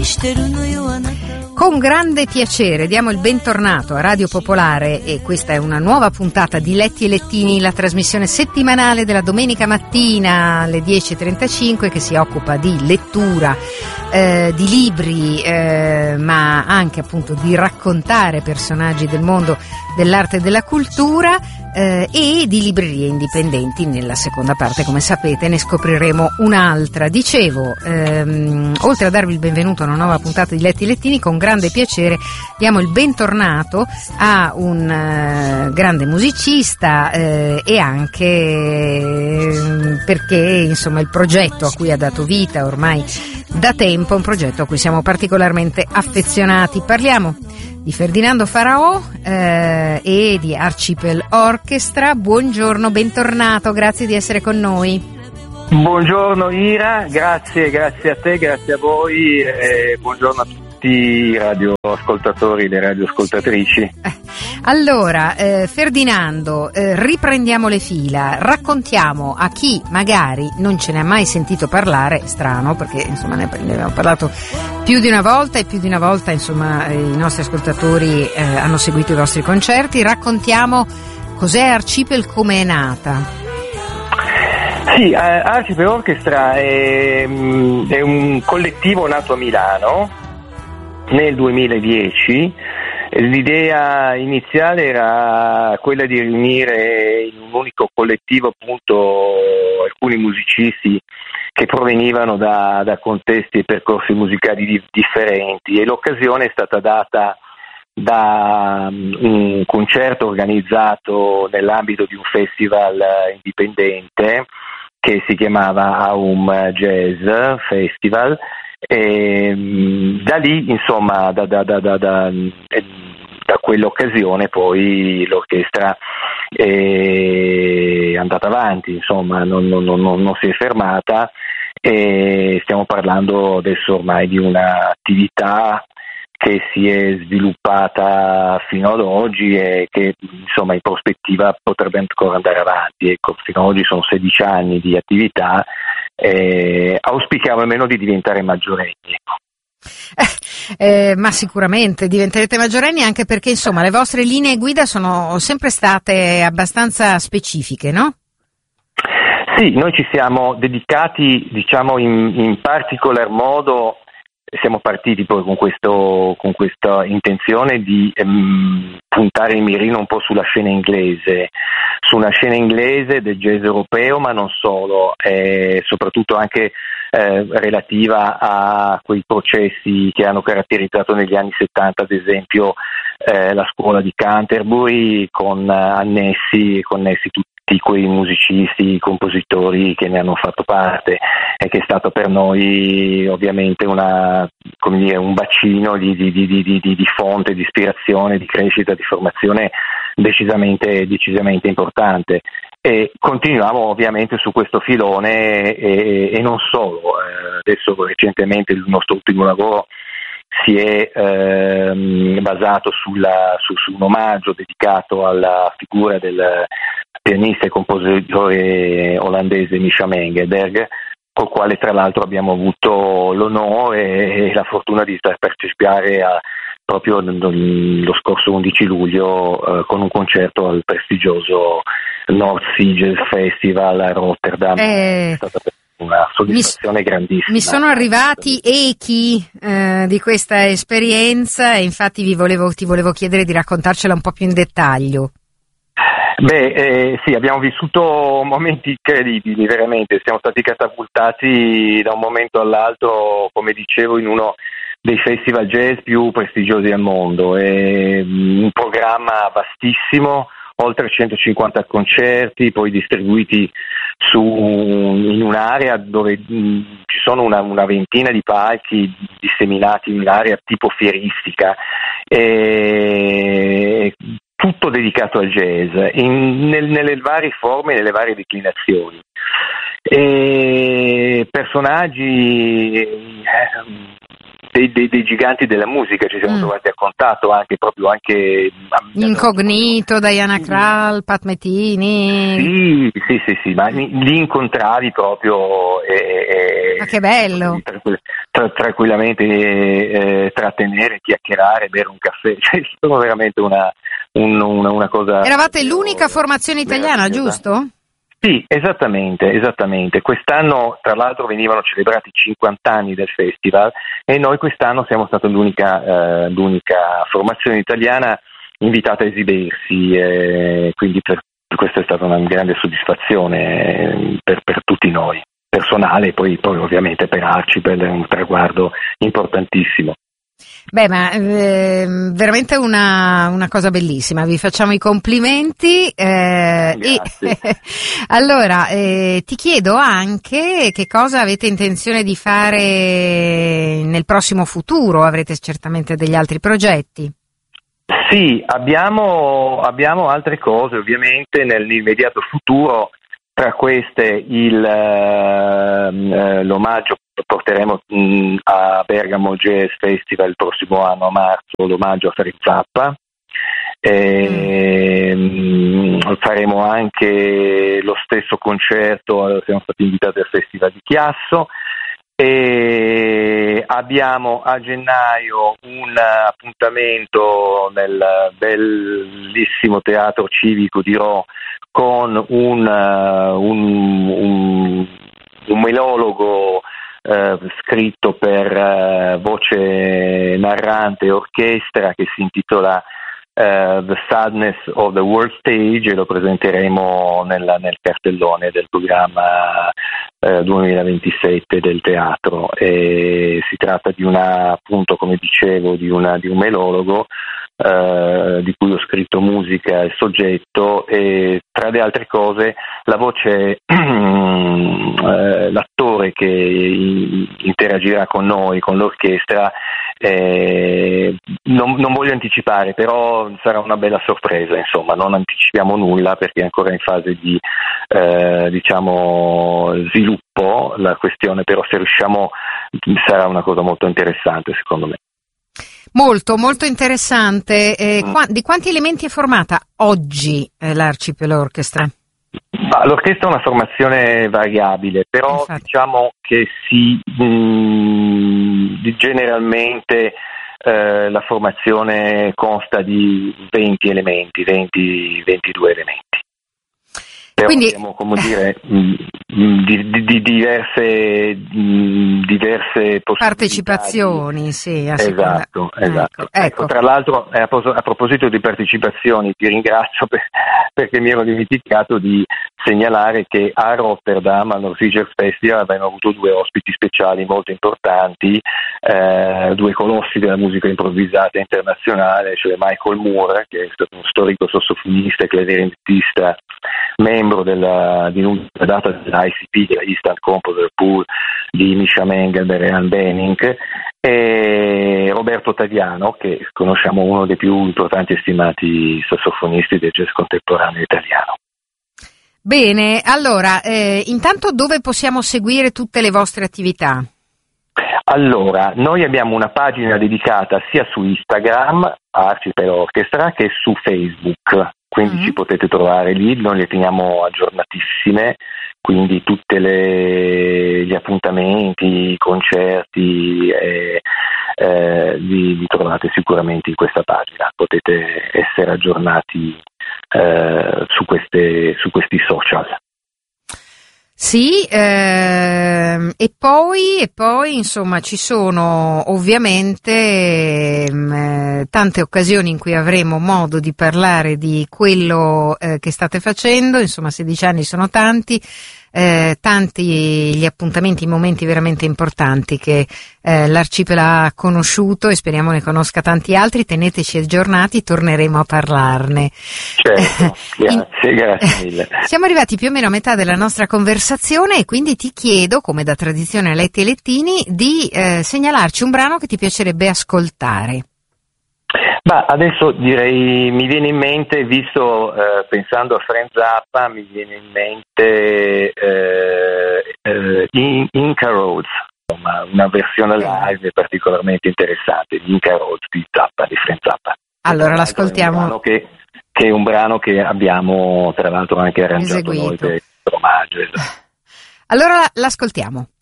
Con grande piacere diamo il bentornato a Radio Popolare e questa è una nuova puntata di Letti e Lettini, la trasmissione settimanale della domenica mattina alle 10:35 che si occupa di lettura, di libri, ma anche appunto di raccontare personaggi del mondo dell'arte e della cultura e di librerie indipendenti. Nella seconda parte, come sapete, ne scopriremo un'altra. Dicevo, oltre a darvi il benvenuto a una nuova puntata di Letti e Lettini, con grande piacere diamo il bentornato a un grande musicista e anche perché insomma il progetto a cui ha dato vita ormai da tempo è un progetto a cui siamo particolarmente affezionati. Parliamo di Ferdinando Faraò e di Archipel Orchestra. Buongiorno, bentornato, grazie di essere con noi. Buongiorno Ira, grazie a te, grazie a voi e buongiorno a tutti i radioascoltatori e le radioascoltatrici. Allora, Ferdinando, riprendiamo le fila, raccontiamo a chi magari non ce ne ha mai sentito parlare, strano perché insomma ne abbiamo parlato più di una volta e più di una volta insomma i nostri ascoltatori hanno seguito i vostri concerti. Raccontiamo cos'è Archipel, come è nata. Sì, Archipel Orchestra è un collettivo nato a Milano nel 2010. L'idea iniziale era quella di riunire in un unico collettivo appunto alcuni musicisti che provenivano da contesti e percorsi musicali differenti, e l'occasione è stata data da un concerto organizzato nell'ambito di un festival indipendente che si chiamava Aum Jazz Festival, e da lì insomma da quell'occasione poi l'orchestra è andata avanti, insomma non si è fermata, e stiamo parlando adesso ormai di un'attività che si è sviluppata fino ad oggi e che insomma in prospettiva potrebbe ancora andare avanti. Ecco, fino ad oggi sono 16 anni di attività, auspichiamo almeno di diventare maggiorenni. Ecco. Ma sicuramente diventerete maggiorenni, anche perché insomma le vostre linee guida sono sempre state abbastanza specifiche, no? Sì, noi ci siamo dedicati, diciamo, in particolar modo. Siamo partiti poi con questa intenzione di puntare il mirino un po' sulla scena inglese del jazz europeo, ma non solo, soprattutto anche relativa a quei processi che hanno caratterizzato negli anni 70, ad esempio la scuola di Canterbury, con connessi tutti quei musicisti, compositori che ne hanno fatto parte, e che è stato per noi ovviamente un bacino di fonte, di ispirazione, di crescita, di formazione decisamente importante. E continuiamo ovviamente su questo filone e non solo. Adesso recentemente il nostro ultimo lavoro si è basato su un omaggio dedicato alla figura del pianista e compositore olandese Misha Mengelberg, col quale tra l'altro abbiamo avuto l'onore e la fortuna di partecipare proprio lo scorso 11 luglio con un concerto al prestigioso North Sea Jazz Festival a Rotterdam. È stata una soddisfazione grandissima. Mi sono arrivati echi di questa esperienza e infatti ti volevo chiedere di raccontarcela un po' più in dettaglio. Sì, abbiamo vissuto momenti incredibili, veramente. Siamo stati catapultati da un momento all'altro, come dicevo, in uno dei festival jazz più prestigiosi al mondo. È un programma vastissimo, oltre 150 concerti, poi distribuiti in un'area dove ci sono una ventina di palchi disseminati in un'area tipo fieristica. Tutto dedicato al jazz, nelle varie forme, nelle varie declinazioni. Personaggi dei giganti della musica ci siamo trovati a contatto, anche Incognito, Diana Krall, Pat Metheny. Sì, ma li incontravi proprio. Ma che bello! tranquillamente trattenere, chiacchierare, bere un caffè. Cioè, è stato veramente una cosa. Eravate l'unica formazione italiana, giusto? Sì, esattamente. Quest'anno, tra l'altro, venivano celebrati 50 anni del festival e noi quest'anno siamo stati l'unica formazione italiana invitata a esibirsi, quindi questa è stata una grande soddisfazione per tutti noi, personale e poi ovviamente per Archipel è un traguardo importantissimo. Beh, ma veramente una cosa bellissima, vi facciamo i complimenti e allora ti chiedo anche che cosa avete intenzione di fare nel prossimo futuro, avrete certamente degli altri progetti. Sì, abbiamo altre cose ovviamente nell'immediato futuro, tra queste l'omaggio porteremo a Bergamo Jazz Festival il prossimo anno a marzo, l'omaggio a Frank Zappa. Faremo anche lo stesso concerto, siamo stati invitati al Festival di Chiasso. E abbiamo a gennaio un appuntamento nel bellissimo Teatro Civico di Rho con un melologo scritto per voce narrante e orchestra che si intitola The Sadness of the World Stage e lo presenteremo nel cartellone del programma 2027 del teatro. E si tratta di appunto, come dicevo, di un melologo di cui ho scritto musica e soggetto, e tra le altre cose la voce l'attore che interagirà con noi, con l'orchestra, non voglio anticipare, però sarà una bella sorpresa, insomma, non anticipiamo nulla perché è ancora in fase di sviluppo la questione, però se riusciamo sarà una cosa molto interessante secondo me. Molto, molto interessante. Di quanti elementi è formata oggi l'Archipel Orchestra? L'orchestra è una formazione variabile, però infatti, diciamo che generalmente la formazione consta di 20 elementi, 22 elementi. Però quindi abbiamo, come dire, di diverse partecipazioni, sì, esatto. Ecco, tra l'altro a proposito di partecipazioni ti ringrazio perché mi ero dimenticato di segnalare che a Rotterdam al Norwegian Festival abbiamo avuto 2 ospiti speciali molto importanti, 2 colossi della musica improvvisata internazionale, cioè Michael Moore, che è stato uno storico sassofonista e clarinettista, membro di lunga data dell'ICP, della Eastern Composer Pool di Misha Mengelberg e Ann Benning, e Roberto Taviano, che conosciamo, uno dei più importanti e stimati sassofonisti del jazz contemporaneo italiano. Bene, allora, intanto dove possiamo seguire tutte le vostre attività? Allora, noi abbiamo una pagina dedicata sia su Instagram, Archipel Orchestra, che su Facebook. Quindi ci potete trovare lì, noi le teniamo aggiornatissime, quindi tutti gli appuntamenti, i concerti li trovate sicuramente in questa pagina, potete essere aggiornati su questi social. Sì, e poi insomma ci sono ovviamente tante occasioni in cui avremo modo di parlare di quello che state facendo, insomma 16 anni sono tanti gli appuntamenti, i momenti veramente importanti che l'Archipel ha conosciuto e speriamo ne conosca tanti altri. Teneteci aggiornati, torneremo a parlarne. Certo, grazie mille. Siamo arrivati più o meno a metà della nostra conversazione e quindi ti chiedo, come da tradizione a Letti e Lettini, di segnalarci un brano che ti piacerebbe ascoltare. Adesso direi, mi viene in mente, pensando a Frank Zappa, mi viene in mente Inca Roads, insomma, una versione live particolarmente interessante di Inca Roads di Frank Zappa. Allora l'ascoltiamo. Che è un brano che abbiamo tra l'altro anche arrangiato noi per il omaggio. Allora l'ascoltiamo.